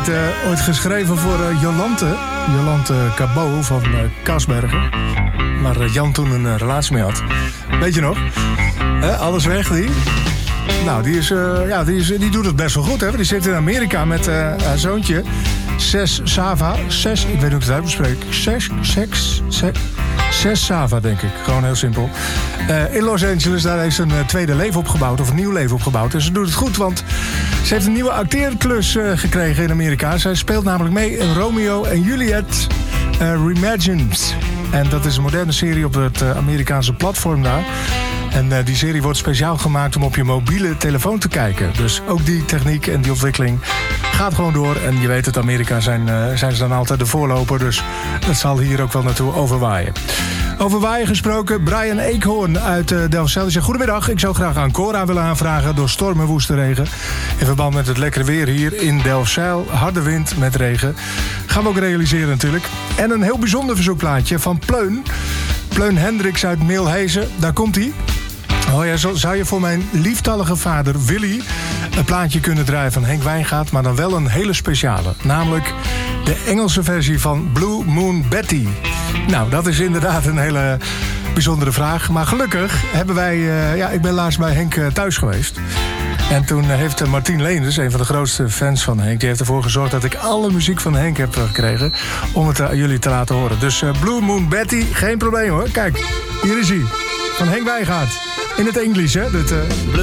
ooit geschreven voor Jolante Cabot van Kasbergen. Waar Jan toen een relatie mee had. Weet je nog? Alles weg, die. Nou, die doet het best wel goed, hè? Die zit in Amerika met haar zoontje. Sava. Ik weet niet hoe ik het uitspreek. Sava, denk ik. Gewoon heel simpel. In Los Angeles, daar heeft ze een tweede leven opgebouwd. Of een nieuw leven opgebouwd. En ze doet het goed, want ze heeft een nieuwe acteerklus gekregen in Amerika. Zij speelt namelijk mee in Romeo en Juliet Reimagined. En dat is een moderne serie op het Amerikaanse platform daar. En die serie wordt speciaal gemaakt om op je mobiele telefoon te kijken. Dus ook die techniek en die ontwikkeling gaat gewoon door. En je weet het, Amerika zijn ze dan altijd de voorloper. Dus dat zal hier ook wel naartoe overwaaien. Over waaien gesproken, Brian Eekhoorn uit Delfzijl. Die zegt: goedemiddag, ik zou graag Ancora willen aanvragen door storm en woeste regen. In verband met het lekkere weer hier in Delfzijl. Harde wind met regen. Gaan we ook realiseren natuurlijk. En een heel bijzonder verzoekplaatje van Pleun. Pleun Hendricks uit Meelhezen. Daar komt hij. Oh ja, zou je voor mijn lieftallige vader Willy een plaatje kunnen draaien van Henk Wijngaard, maar dan wel een hele speciale. Namelijk de Engelse versie van Blue Moon Betty. Nou, dat is inderdaad een hele bijzondere vraag. Maar gelukkig hebben wij... ik ben laatst bij Henk thuis geweest. En toen heeft Martien Leenders, een van de grootste fans van Henk, die heeft ervoor gezorgd dat ik alle muziek van Henk heb gekregen om het aan jullie te laten horen. Dus Blue Moon Betty, geen probleem hoor. Kijk, hier is hij. Van Henk Wijngaard. In het Engels, hè?